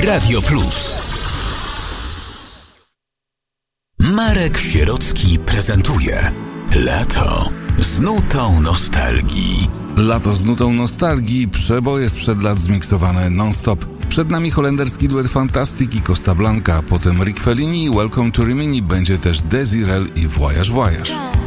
Radio Plus. Marek Sierocki prezentuje Lato z nutą nostalgii. Lato z nutą nostalgii, przeboje sprzed lat zmiksowane non-stop. Przed nami holenderski duet Fantastic i Costa Blanca, potem Rick Fellini, Welcome to Rimini, będzie też Desirel i Voyage Voyage.